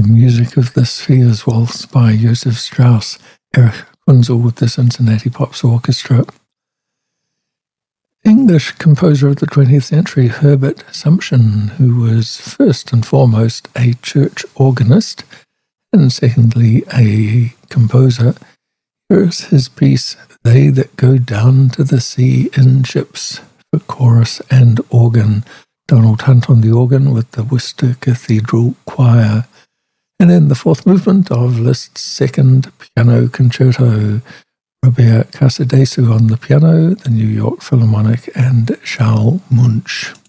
music of the Spheres Waltz by Joseph Strauss, Erich Kunzel with the Cincinnati Pops Orchestra. English composer of the 20th century, Herbert Sumption, who was first and foremost a church organist and secondly a composer. Here's his piece, They That Go Down to the Sea in Ships, for chorus and organ. Donald Hunt on the organ with the Worcester Cathedral Choir. And then the fourth movement of Liszt's second piano concerto, Robert Casadesu on the piano, the New York Philharmonic, and Charles Munch.